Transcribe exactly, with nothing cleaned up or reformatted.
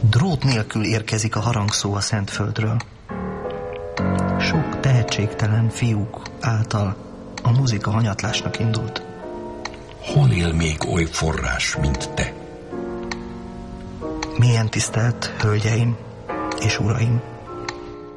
Drót nélkül érkezik a harangszó a Szentföldről. Sok tehetségtelen fiúk által a muzika hanyatlásnak indult. Hol él még oly forrás, mint te? Mélyen tisztelt hölgyeim és uraim!